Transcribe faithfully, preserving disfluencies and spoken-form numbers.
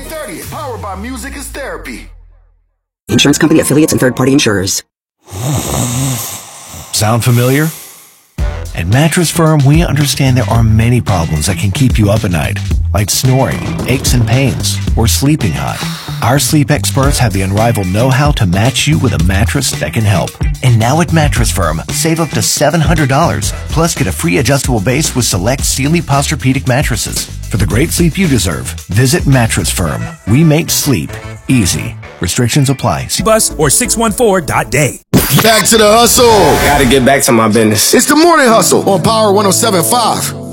thirtieth, powered by Music is Therapy. Insurance company affiliates and third-party insurers. Sound familiar? At Mattress Firm, we understand there are many problems that can keep you up at night, like snoring, aches and pains, or sleeping hot. Our sleep experts have the unrivaled know-how to match you with a mattress that can help. And now at Mattress Firm, save up to seven hundred dollars, plus get a free adjustable base with select Sealy Posturepedic mattresses. For the great sleep you deserve, visit Mattress Firm. We make sleep easy. Restrictions apply. Bus or six one four dot day. Back to the hustle. Gotta get back to my business. It's the Morning Hustle on Power one oh seven point five.